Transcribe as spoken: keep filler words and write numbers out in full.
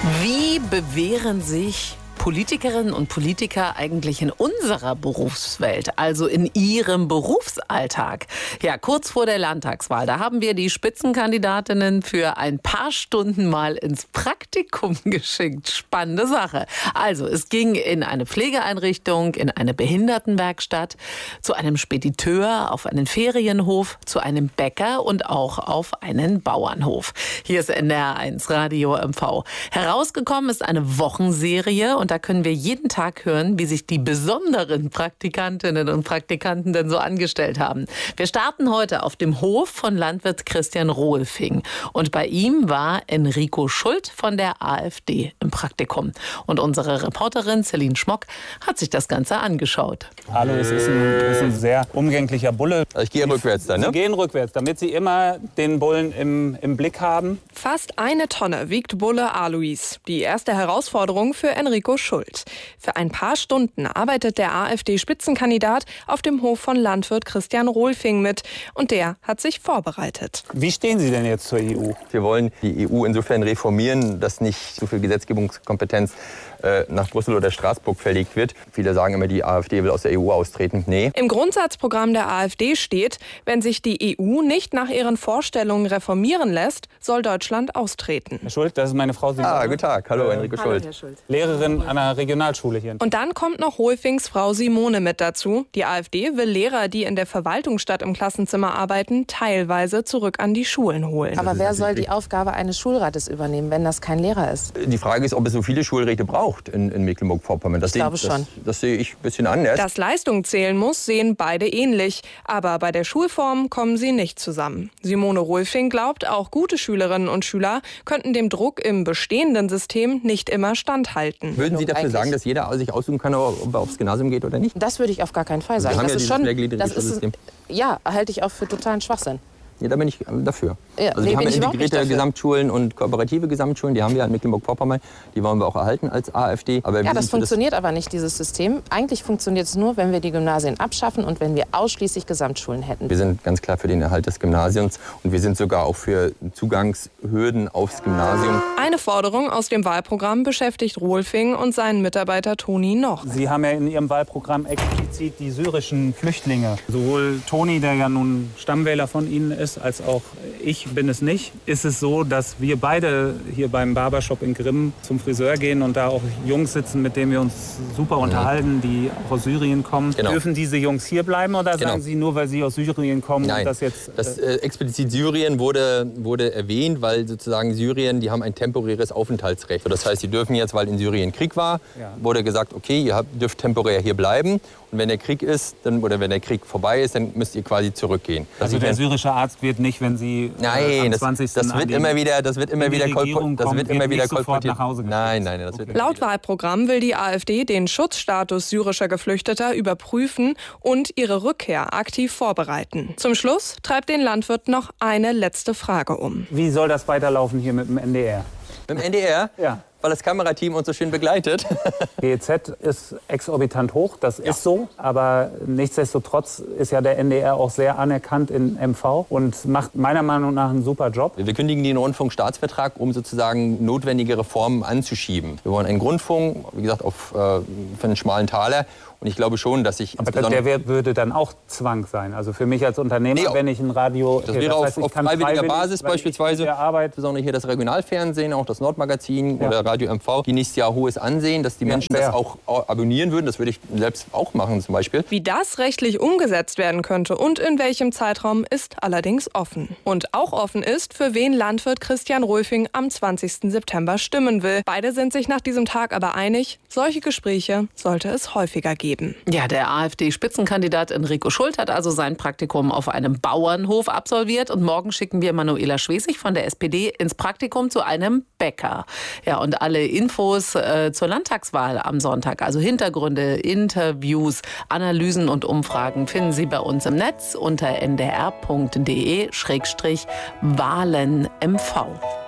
Wie bewähren sich Politikerinnen und Politiker eigentlich in unserer Berufswelt, also in ihrem Berufsalltag? Ja, kurz vor der Landtagswahl, da haben wir die Spitzenkandidatinnen für ein paar Stunden mal ins Praktikum geschickt. Spannende Sache. Also, es ging in eine Pflegeeinrichtung, in eine Behindertenwerkstatt, zu einem Spediteur, auf einen Ferienhof, zu einem Bäcker und auch auf einen Bauernhof. Hier ist N D R eins Radio M V. Herausgekommen ist eine Wochenserie und da können wir jeden Tag hören, wie sich die besonderen Praktikantinnen und Praktikanten denn so angestellt haben. Wir starten heute auf dem Hof von Landwirt Christian Rohlfing. Und bei ihm war Enrico Schult von der AfD im Praktikum. Und unsere Reporterin Celine Schmock hat sich das Ganze angeschaut. Hallo, es ist ein, ist ein sehr umgänglicher Bulle. Ich gehe rückwärts dann, ne? Sie gehen rückwärts, damit Sie immer den Bullen im, im Blick haben. Fast eine Tonne wiegt Bulle Alois. Die erste Herausforderung für Enrico Schult. Für ein paar Stunden arbeitet der AfD-Spitzenkandidat auf dem Hof von Landwirt Christian Rohlfing mit. Und der hat sich vorbereitet. Wie stehen Sie denn jetzt zur E U? Wir wollen die E U insofern reformieren, dass nicht so viel Gesetzgebungskompetenz äh, nach Brüssel oder Straßburg verlegt wird. Viele sagen immer, die AfD will aus der E U austreten. Nee. Im Grundsatzprogramm der AfD steht, wenn sich die E U nicht nach ihren Vorstellungen reformieren lässt, soll Deutschland austreten. Herr Schult, das ist meine Frau Simone. Ah, guten Tag. Hallo, äh, Enrico Schult. Herr Schult. Lehrerin an einer Regionalschule hier. Und dann kommt noch Rohlfings Frau Simone mit dazu. Die AfD will Lehrer, die in der Verwaltung statt im Klassenzimmer arbeiten, teilweise zurück an die Schulen holen. Aber wer soll die Aufgabe eines Schulrates übernehmen, wenn das kein Lehrer ist? Die Frage ist, ob es so viele Schulräte braucht in, in Mecklenburg-Vorpommern. Das Ich glaube sehe, schon. Das, das sehe ich ein bisschen anders. Dass Leistung zählen muss, sehen beide ähnlich. Aber bei der Schulform kommen sie nicht zusammen. Simone Rohlfing glaubt, auch gute Schülerinnen und Schüler könnten dem Druck im bestehenden System nicht immer standhalten. Würden Sie dafür Eigentlich- sagen, dass jeder sich aussuchen kann, ob er aufs Gymnasium geht oder nicht? Das würde ich auf gar keinen Fall sagen. Wir haben das ja ist dieses schon, mehrgliedrige das ist, Schulsystem. ja, halte ich auch für totalen Schwachsinn. Ja, da bin ich dafür. Ja, also nee, wir haben bin ja ich überhaupt nicht integrierte dafür. Gesamtschulen und kooperative Gesamtschulen, die haben wir ja in Mecklenburg-Vorpommern. Die wollen wir auch erhalten als AfD. Aber wir Ja, das sind für funktioniert aber nicht, dieses System. Eigentlich funktioniert es nur, wenn wir die Gymnasien abschaffen und wenn wir ausschließlich Gesamtschulen hätten. Wir sind ganz klar für den Erhalt des Gymnasiums und wir sind sogar auch für Zugangshürden aufs Gymnasium. Eine Forderung aus dem Wahlprogramm beschäftigt Rohlfing und seinen Mitarbeiter Toni noch. Sie haben ja in Ihrem Wahlprogramm explizit die syrischen Flüchtlinge. Sowohl Toni, der ja nun Stammwähler von Ihnen ist, als auch ich bin es nicht. Ist es so, dass wir beide hier beim Barbershop in Grimm zum Friseur gehen und da auch Jungs sitzen, mit denen wir uns super unterhalten, die auch aus Syrien kommen. Genau. Dürfen diese Jungs hier bleiben oder Genau. sagen Sie nur, weil sie aus Syrien kommen Nein, und das jetzt... das äh, äh, explizit Syrien wurde, wurde erwähnt, weil sozusagen Syrien, die haben ein temporäres Aufenthaltsrecht. Das heißt, sie dürfen jetzt, weil in Syrien Krieg war, Ja. wurde gesagt, okay, ihr habt, dürft temporär hier bleiben. Und wenn der Krieg ist, dann, oder wenn der Krieg vorbei ist, dann müsst ihr quasi zurückgehen. Also der syrische Arzt wird nicht, wenn Sie äh, Nein, am das, zwanzigsten das wird an die- immer wieder, das wird immer in die wieder, Regierung kolpo- das kommt, wird immer wird wieder nicht sofort kolportiert. nach Hause geschickt. Nein, nein, das wird immer Laut wieder. Wahlprogramm will die AfD den Schutzstatus syrischer Geflüchteter überprüfen und ihre Rückkehr aktiv vorbereiten. Zum Schluss treibt den Landwirt noch eine letzte Frage um. Wie soll das weiterlaufen hier mit dem N D R? Im N D R, Ja. weil das Kamerateam uns so schön begleitet. G E Z ist exorbitant hoch, das ist so. Aber nichtsdestotrotz ist ja der N D R auch sehr anerkannt in M V und macht meiner Meinung nach einen super Job. Wir kündigen den Rundfunkstaatsvertrag, um sozusagen notwendige Reformen anzuschieben. Wir wollen einen Grundfunk, wie gesagt, auf, äh, für einen schmalen Taler. Und ich glaube schon, dass ich Aber insbesondere- der wär- würde dann auch Zwang sein. Also für mich als Unternehmer, Nee, wenn ich ein Radio... Das wäre auf, auf freiwilliger Basis weil ich beispielsweise, in der Arbeit, insbesondere hier das Regionalfernsehen, auch das Nordmagazin Ja. oder Radio M V, die nächstes Jahr hohes Ansehen, dass die Ja, Menschen fair. das auch abonnieren würden. Das würde ich selbst auch machen zum Beispiel. Wie das rechtlich umgesetzt werden könnte und in welchem Zeitraum ist allerdings offen. Und auch offen ist, für wen Landwirt Christian Rohlfing am zwanzigsten September stimmen will. Beide sind sich nach diesem Tag aber einig, solche Gespräche sollte es häufiger geben. Ja, der AfD-Spitzenkandidat Enrico Schult hat also sein Praktikum auf einem Bauernhof absolviert und morgen schicken wir Manuela Schwesig von der S P D ins Praktikum zu einem Bäcker. Ja, und alle Infos äh, zur Landtagswahl am Sonntag, also Hintergründe, Interviews, Analysen und Umfragen finden Sie bei uns im Netz unter n d r punkt d e Schrägstrich Wahlen M V.